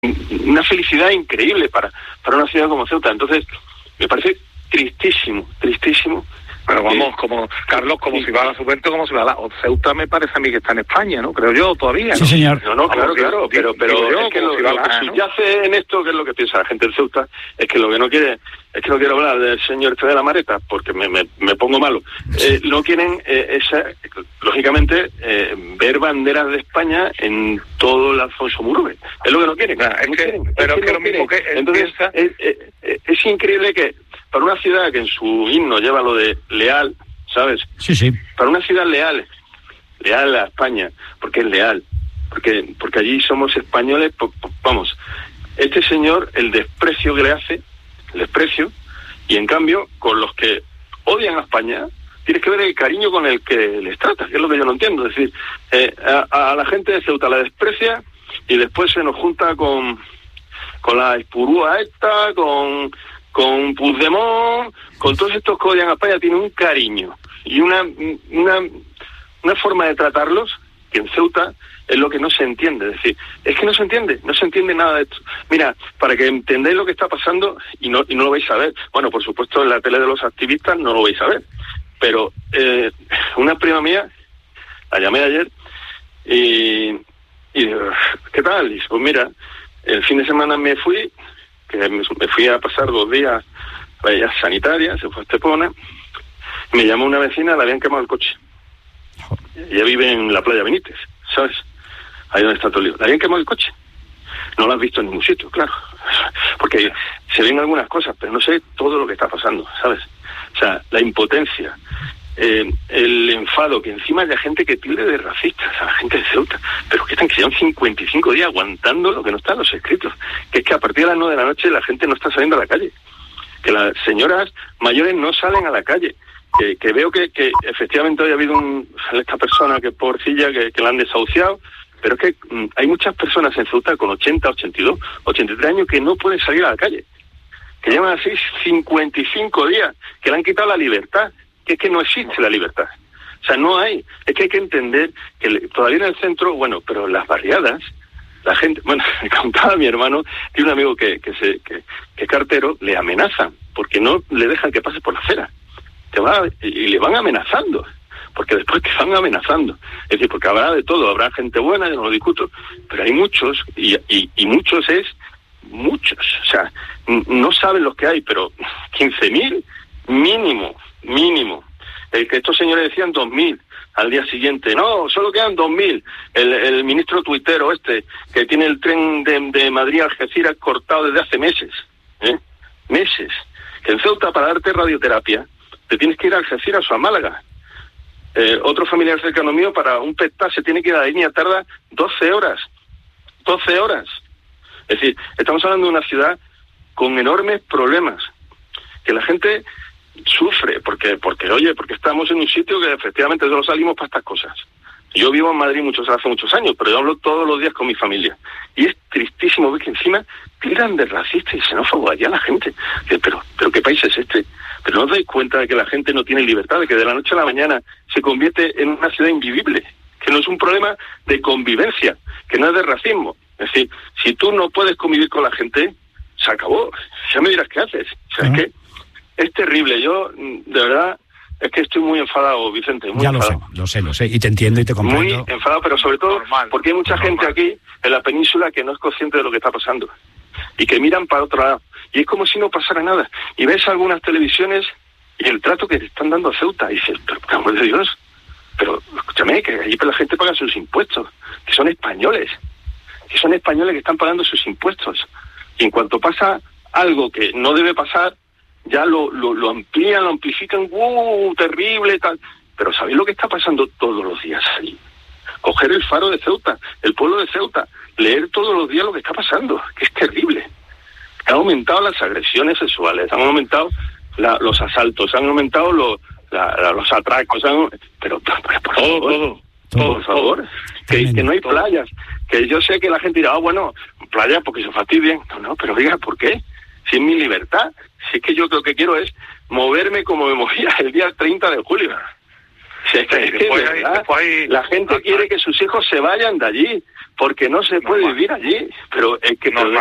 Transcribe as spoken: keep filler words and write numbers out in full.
una felicidad increíble para, para una ciudad como Ceuta. Entonces, me parece tristísimo, tristísimo. Pero vamos, como Carlos, como sí. si va a la Juventus, como si va a la... O Ceuta me parece a mí que está en España, ¿no? Creo yo, todavía, ¿no? Sí, señor. No, no, claro, claro, pero, pero yo, es que lo, si lo la, que ¿no? subyace en esto, que es lo que piensa la gente de Ceuta, es que lo que no quiere, es que no quiero hablar del señor este de la Mareta, porque me, me, me pongo malo. Eh, no quieren, eh, esa, lógicamente, eh, ver banderas de España en todo el Alfonso Murube. Es lo que no quieren. Nah, es no que, quieren, pero es que, que lo no mismo quieren. que él Entonces, piensa... es, es, es increíble que para una ciudad que en su himno lleva lo de leal, ¿sabes? Sí, sí. Para una ciudad leal, leal a España, porque es leal, porque porque allí somos españoles, po, po, vamos, este señor, el desprecio que le hace, el desprecio, y en cambio, con los que odian a España, tienes que ver el cariño con el que les trata, que es lo que yo no entiendo. Es decir, eh, a, a la gente de Ceuta la desprecia y después se nos junta con, con la espurúa esta, con... con Puigdemont, con todos estos que odian a España, tiene un cariño y una, una una forma de tratarlos que en Ceuta es lo que no se entiende. Es decir, es que no se entiende, no se entiende nada de esto. Mira, para que entendáis lo que está pasando, y no y no lo vais a ver, bueno, por supuesto en la tele de los activistas no lo vais a ver, pero eh, una prima mía, la llamé ayer, y, y ¿qué tal? Y dice, pues mira, el fin de semana me fui, que me, me fui a pasar dos días a ella sanitaria, se fue a Estepona, me llamó una vecina, le habían quemado el coche. Ella vive en la playa Benítez, ¿sabes? Ahí donde está todo el lío. Le habían quemado el coche. No lo has visto en ningún sitio, claro. Porque se ven algunas cosas, pero no sé todo lo que está pasando, ¿sabes? O sea, la impotencia, eh, el enfado, que encima haya gente que tilde de racistas a la gente de Ceuta, pero que están que llevan cincuenta y cinco días aguantando lo que no está en los escritos. Que es que a partir de las nueve de la noche la gente no está saliendo a la calle. Que las señoras mayores no salen a la calle. Que, que veo que, que efectivamente hoy ha habido un, esta persona que pobrecilla que, que la han desahuciado, pero es que mm, hay muchas personas en Ceuta con ochenta, ochenta y dos, ochenta y tres años que no pueden salir a la calle, que llevan así cincuenta y cinco días, que le han quitado la libertad, que es que no existe la libertad. O sea, no hay, es que hay que entender que le, todavía en el centro, bueno, pero en las barriadas, la gente, bueno, me contaba mi hermano, tiene un amigo que, que, se, que, que es cartero, le amenazan, porque no le dejan que pase por la acera. Te va, y le van amenazando, porque después te van amenazando. Es decir, porque habrá de todo, habrá gente buena, yo no lo discuto, pero hay muchos, y, y, y muchos es muchos. O sea, no saben los que hay, pero quince mil mínimo, mínimo. El que estos señores decían dos mil al día siguiente. No, solo quedan dos mil. El, el ministro tuitero este, que tiene el tren de, de Madrid a Algeciras cortado desde hace meses. ¿eh? Meses. Que en Ceuta, para darte radioterapia, te tienes que ir a Algeciras o a Málaga. Eh, otro familiar cercano mío, para un P E T A se tiene que ir a la línea, tarda doce horas. doce horas. Es decir, estamos hablando de una ciudad con enormes problemas, que la gente sufre, porque, porque oye, porque estamos en un sitio que efectivamente solo salimos para estas cosas. Yo vivo en Madrid muchos hace muchos años, pero yo hablo todos los días con mi familia. Y es tristísimo ver que encima tiran de racista y xenófobo allá la gente. Pero, pero ¿qué país es este? Pero no os dais cuenta de que la gente no tiene libertad, de que de la noche a la mañana se convierte en una ciudad invivible, que no es un problema de convivencia, que no es de racismo. Es decir, si tú no puedes convivir con la gente, se acabó. Ya me dirás qué haces. O sea, uh-huh. es que es terrible. Yo, de verdad, es que estoy muy enfadado, Vicente. Muy ya enfadado. lo sé, lo sé, lo sé. Y te entiendo y te comprendo. Muy enfadado, pero sobre todo normal, porque hay mucha normal. gente aquí, en la península, que no es consciente de lo que está pasando. Y que miran para otro lado. Y es como si no pasara nada. Y ves algunas televisiones y el trato que te están dando a Ceuta. Y dices, pero por amor de Dios, pero escúchame, que allí la gente paga sus impuestos, que son españoles, que son españoles que están pagando sus impuestos. Y en cuanto pasa algo que no debe pasar, ya lo, lo, lo amplían, lo amplifican, ¡uh, terrible, tal! Pero ¿sabéis lo que está pasando todos los días allí? Coger el faro de Ceuta, el pueblo de Ceuta, leer todos los días lo que está pasando, que es terrible. Han aumentado las agresiones sexuales, han aumentado la, los asaltos, han aumentado los, la, la, los atracos, han, pero, pero por todo, favor, todo, todo, por favor, que, que no hay playas, que yo sé que la gente dirá, ah, bueno, playas porque se fastidien. No, no, pero diga, ¿por qué? Si es mi libertad, si es que yo lo que quiero es moverme como me movía el día treinta de julio. Si es que, Sí, es que después de hay- verdad, después hay- la gente hay- quiere que sus hijos se vayan de allí, porque no se puede Normal. vivir allí. Pero es que Normal.